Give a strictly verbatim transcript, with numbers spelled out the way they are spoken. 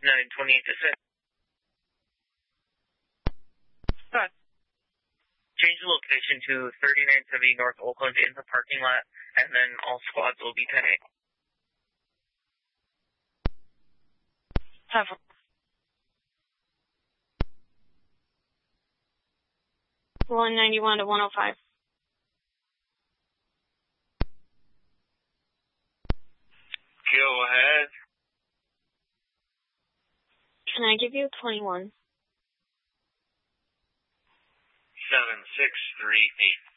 nine twenty-eight to six. Good. Change the location to thirty-nine seventy North Oakland in the parking lot, and then all squads will be ten eight. Have one ninety-one to one oh five. Go ahead. Can I give you twenty-one? seven six three eight.